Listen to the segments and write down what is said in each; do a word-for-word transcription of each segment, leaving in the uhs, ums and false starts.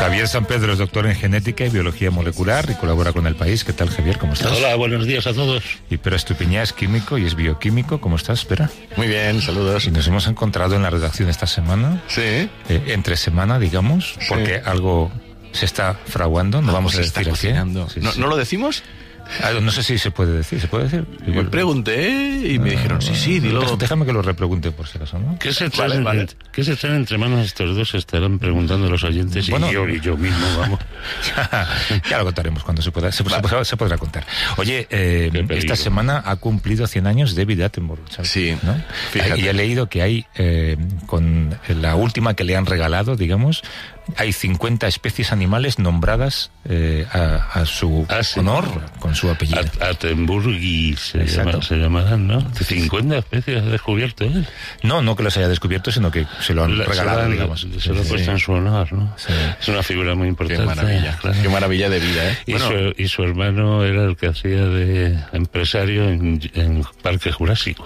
Javier San Pedro es doctor en genética y biología molecular y colabora con El País. ¿Qué tal, Javier? ¿Cómo estás? Hola, buenos días a todos. Y Pere Estupiñá es químico y es bioquímico. ¿Cómo estás, Pere? Muy bien, saludos. Y nos hemos encontrado en la redacción esta semana. Sí. Eh, entre semana, digamos, Sí. porque algo se está fraguando. No vamos a se está decir aquí. cocinando. Sí, ¿No, sí. ¿No lo decimos? Ah, no sé si se puede decir. ¿Se puede decir? Yo Igual- pregunté y me dijeron, sí, sí, dilo. Déjame- Déjame que lo repregunte por si acaso, ¿no? ¿Qué se traen, Vale, vale. ¿Qué se traen entre manos estos dos? Se estarán preguntando los oyentes Bueno. y yo y yo mismo, vamos. Ya lo contaremos cuando se pueda, se, se podrá, se podrá contar. Oye, eh, Qué peligro. esta semana ha cumplido cien años David Attenborough, ¿sabes? Sí, ¿No? fíjate. Y he leído que hay, eh, con la última que le han regalado, digamos, hay cincuenta especies animales nombradas eh, a, a su Ah, sí. honor, con su apellido. At- Attenburgi se, Exacto. llama, se llamarán, ¿no? cincuenta especies ha descubierto él. No, no que los haya descubierto, sino que se lo han La- regalado, se lo han- digamos. Se lo ha Sí, puesto sí. en su honor, ¿no? Sí. Es una figura muy Qué importante. maravilla, claro. qué maravilla de vida, ¿eh? Y, Bueno, su, y su hermano era el que hacía de empresario en, en Parque Jurásico.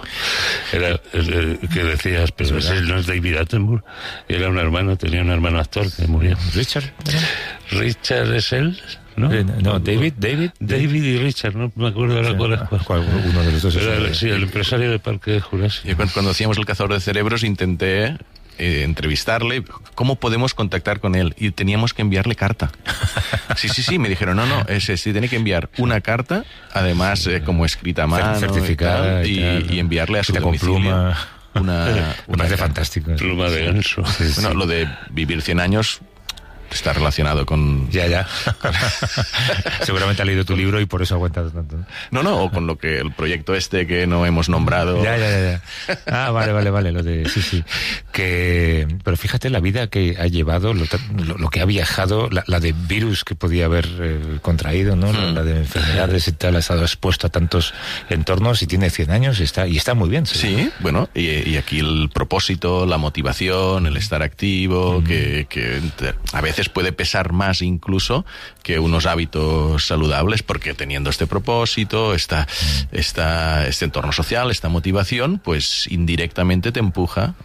Era el, el que decías, pero Es verdad. ese no es David Attenborough. Era un hermano, tenía un hermano actor que murió. Richard, ¿no? Richard es él, ¿no? Eh, no, David, David. David y Richard, no me acuerdo ahora cuál es cuál. ¿Cuál? Uno de los dos es Era, el- sí, el empresario de Parque Jurásico. yo cuando, cuando hacíamos El Cazador de Cerebros intenté eh, entrevistarle, ¿cómo podemos contactar con él? Y teníamos que enviarle carta. Sí, sí, sí, me dijeron, no, no, ese sí, tiene que enviar una carta, además eh, como escrita a mano, certificada y, y tal, tal. y, y enviarle a su Escrita con domicilio pluma. una, Me una parece carta. fantástico. Pluma de ganso. Sí, sí. Bueno, lo de vivir cien años está relacionado con... Ya, ya. Seguramente ha leído tu libro y por eso ha aguantado tanto. ¿no? No, no, o con lo que el proyecto este que no hemos nombrado. Ya, ya, ya, ya. Ah, vale, vale, vale. Lo de, sí, sí. Que, pero fíjate la vida que ha llevado, lo, lo, lo que ha viajado, la, la de virus que podía haber eh, contraído, ¿no? La, la de enfermedades y tal, ha estado expuesto a tantos entornos y tiene cien años y está, y está muy bien. ¿Sí? Sí, bueno, y, y aquí el propósito, la motivación, el estar activo, mm. que, que a veces puede pesar más incluso que unos hábitos saludables, porque teniendo este propósito, esta, mm. esta, este entorno social, esta motivación, pues indirectamente te empuja